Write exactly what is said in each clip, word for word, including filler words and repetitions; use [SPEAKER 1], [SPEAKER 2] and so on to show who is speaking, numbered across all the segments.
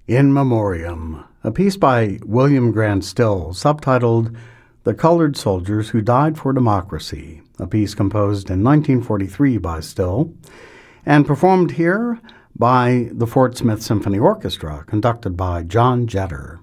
[SPEAKER 1] In Memoriam, a piece by William Grant Still, subtitled The Colored Soldiers Who Died for Democracy, a piece composed in nineteen forty-three by Still, and performed here by the Fort Smith Symphony Orchestra, conducted by John Jetter.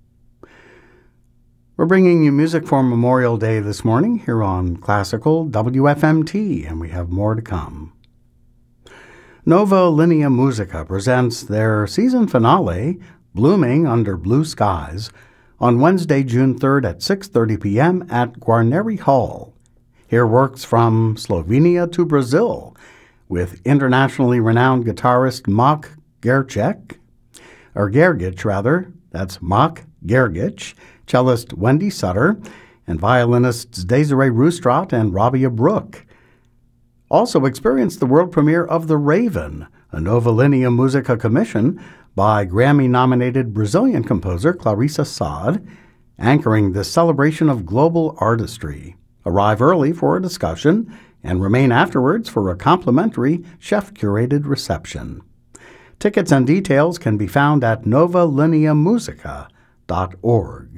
[SPEAKER 1] We're bringing you music for Memorial Day this morning here on Classical W F M T, and we have more to come. Nova Linea Musica presents their season finale, Blooming Under Blue Skies, on Wednesday, June third at six thirty p.m. at Guarneri Hall. Hear works from Slovenia to Brazil, with internationally renowned guitarist Mak Gergich, or Gergich rather, that's Mak Gergich, cellist Wendy Sutter, and violinists Desiree Roostrat and Rabia Brook. Also experience the world premiere of The Raven, a Nova Linea Musica commission by Grammy-nominated Brazilian composer Clarissa Saad, anchoring this celebration of global artistry. Arrive early for a discussion and remain afterwards for a complimentary chef-curated reception. Tickets and details can be found at nova linea musica dot org.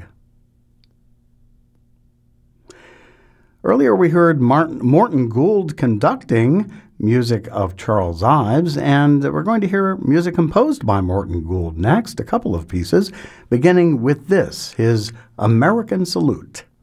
[SPEAKER 1] Earlier we heard Martin, Morton Gould conducting music of Charles Ives, and we're going to hear music composed by Morton Gould next, a couple of pieces, beginning with this, his American Salute.